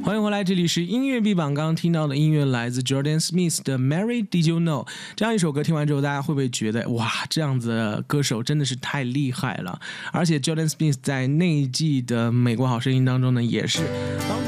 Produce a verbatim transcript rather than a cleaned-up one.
欢迎回来，这里是音乐 B 榜。刚刚听到的音乐来自 Jordan Smith 的 Mary Did You Know。 这样一首歌听完之后，大家会不会觉得哇，这样子的歌手真的是太厉害了？而且 Jordan Smith 在那一季的美国好声音当中呢，也是当